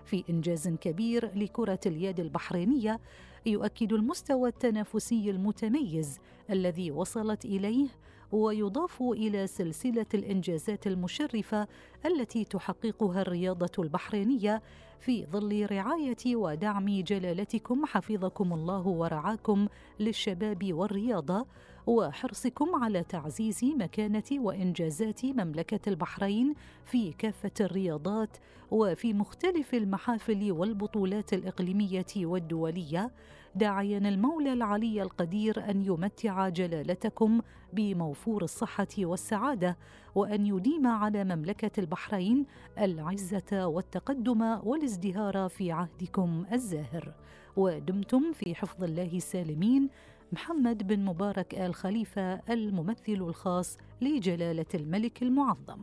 في إنجاز كبير لكرة اليد البحرينية يؤكد المستوى التنافسي المتميز الذي وصلت إليه، ويضاف إلى سلسلة الإنجازات المشرفة التي تحققها الرياضة البحرينية في ظل رعاية ودعم جلالتكم حفظكم الله ورعاكم للشباب والرياضة، وحرصكم على تعزيز مكانة وإنجازات مملكة البحرين في كافة الرياضات وفي مختلف المحافل والبطولات الإقليمية والدولية، داعيا المولى العلي القدير أن يمتع جلالتكم بموفور الصحة والسعادة، وأن يديم على مملكة البحرين العزة والتقدم والازدهار في عهدكم الزاهر، ودمتم في حفظ الله سالمين. محمد بن مبارك آل خليفة، الممثل الخاص لجلالة الملك المعظم.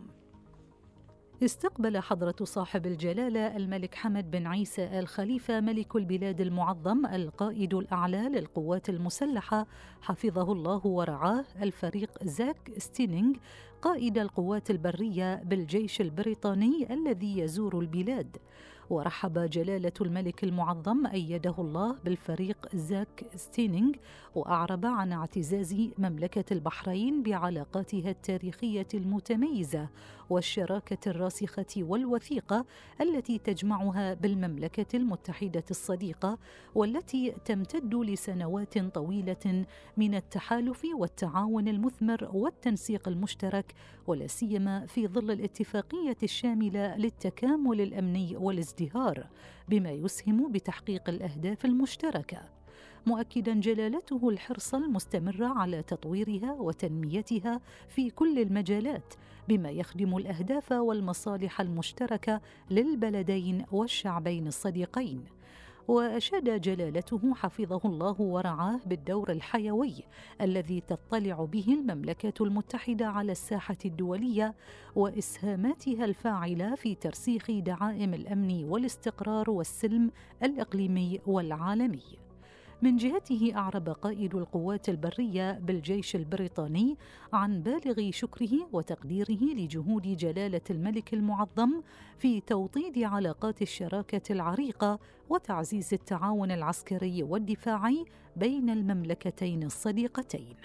استقبل حضرة صاحب الجلالة الملك حمد بن عيسى آل خليفة ملك البلاد المعظم القائد الأعلى للقوات المسلحة حفظه الله ورعاه الفريق زاك ستينينغ قائد القوات البرية بالجيش البريطاني الذي يزور البلاد. ورحب جلالة الملك المعظم أيده الله بالفريق زاك ستينينغ، وأعرب عن اعتزاز مملكة البحرين بعلاقاتها التاريخية المتميزة والشراكة الراسخة والوثيقة التي تجمعها بالمملكة المتحدة الصديقة، والتي تمتد لسنوات طويلة من التحالف والتعاون المثمر والتنسيق المشترك، ولا سيما في ظل الاتفاقية الشاملة للتكامل الأمني والازدهار بما يسهم بتحقيق الأهداف المشتركة، مؤكدا جلالته الحرص المستمر على تطويرها وتنميتها في كل المجالات بما يخدم الأهداف والمصالح المشتركة للبلدين والشعبين الصديقين. وأشاد جلالته حفظه الله ورعاه بالدور الحيوي الذي تطلع به المملكة المتحدة على الساحة الدولية وإسهاماتها الفاعلة في ترسيخ دعائم الأمن والاستقرار والسلم الإقليمي والعالمي. من جهته أعرب قائد القوات البرية بالجيش البريطاني عن بالغ شكره وتقديره لجهود جلالة الملك المعظم في توطيد علاقات الشراكة العريقة وتعزيز التعاون العسكري والدفاعي بين المملكتين الصديقتين.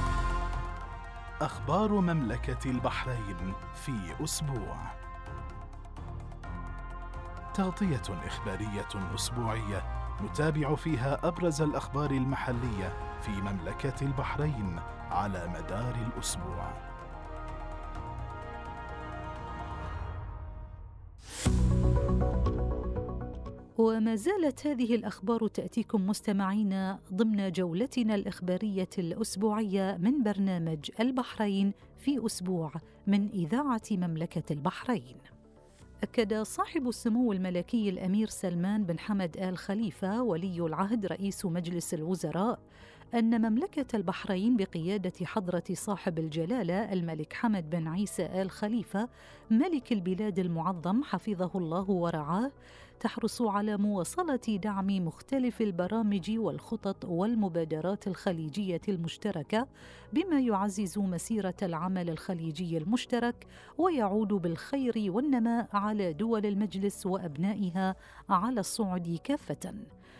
أخبار مملكة البحرين في أسبوع. تغطية إخبارية أسبوعية نتابع فيها أبرز الأخبار المحلية في مملكة البحرين على مدار الأسبوع. وما زالت هذه الأخبار تأتيكم مستمعين ضمن جولتنا الإخبارية الأسبوعية من برنامج البحرين في أسبوع من إذاعة مملكة البحرين. أكد صاحب السمو الملكي الأمير سلمان بن حمد آل خليفة ولي العهد رئيس مجلس الوزراء أن مملكة البحرين بقيادة حضرة صاحب الجلالة الملك حمد بن عيسى آل خليفة ملك البلاد المعظم حفظه الله ورعاه تحرص على مواصلة دعم مختلف البرامج والخطط والمبادرات الخليجية المشتركة بما يعزز مسيرة العمل الخليجي المشترك ويعود بالخير والنماء على دول المجلس وأبنائها على الصعد كافة.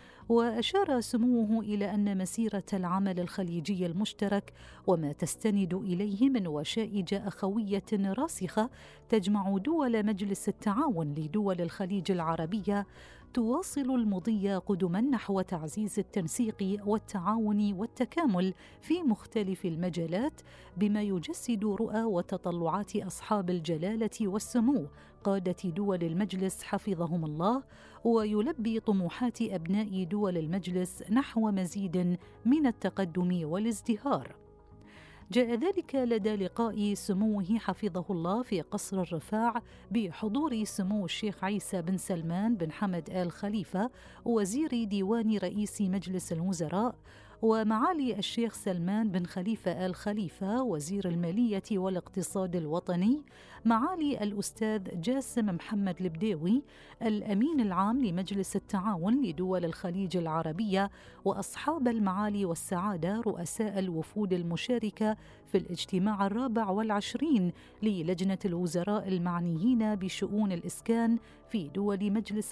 وأشار سموه إلى أن مسيرة العمل الخليجي المشترك وما تستند إليه من وشائج أخوية راسخة تجمع دول مجلس التعاون لدول الخليج العربية تواصل المضي قدما نحو تعزيز التنسيق والتعاون والتكامل في مختلف المجالات بما يجسد رؤى وتطلعات أصحاب الجلالة والسمو قادة دول المجلس حفظهم الله، ويلبي طموحات أبناء دول المجلس نحو مزيد من التقدم والازدهار. جاء ذلك لدى لقاء سموه حفظه الله في قصر الرفاع بحضور سمو الشيخ عيسى بن سلمان بن حمد آل خليفة وزير ديوان رئيس مجلس الوزراء، ومعالي الشيخ سلمان بن خليفة آل خليفة وزير المالية والاقتصاد الوطني، معالي الأستاذ جاسم محمد البديوي الأمين العام لمجلس التعاون لدول الخليج العربية، وأصحاب المعالي والسعادة رؤساء الوفود المشاركة في الاجتماع 24 للجنة الوزراء المعنيين بشؤون الإسكان في دول مجلس